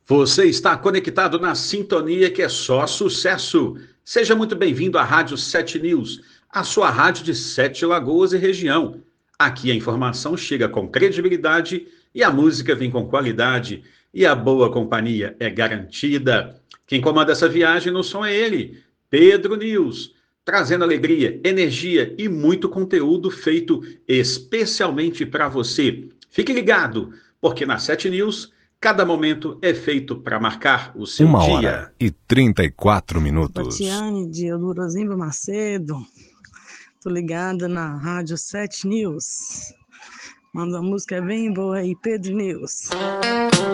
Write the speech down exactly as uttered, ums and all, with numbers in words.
Você está conectado na sintonia que é só sucesso. Seja muito bem-vindo à Rádio Sete News, a sua rádio de Sete Lagoas e região. Aqui a informação chega com credibilidade e a música vem com qualidade e a boa companhia é garantida. Quem comanda essa viagem no som é ele, Pedro News, trazendo alegria, energia e muito conteúdo feito especialmente para você. Fique ligado, porque na Sete News cada momento é feito para marcar o seu Uma dia. hora e trinta e quatro minutos. Batiane de Eudorosimba Macedo. Tô ligada na Rádio Sete News. Manda uma música bem boa aí, Pedro News.